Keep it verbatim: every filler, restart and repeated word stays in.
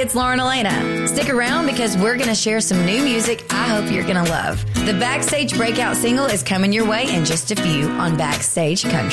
it's Lauren Elena. Stick around because we're going to share some new music I hope you're going to love. The Backstage Breakout single is coming your way in just a few on Backstage Country.